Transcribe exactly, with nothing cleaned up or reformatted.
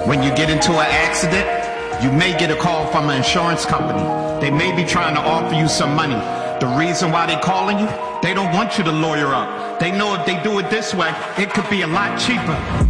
When you get into an accident, you may get a call from an insurance company. They may be trying to offer you some money. The reason why they're calling you, they don't want you to lawyer up. They know if they do it this way, it could be a lot cheaper.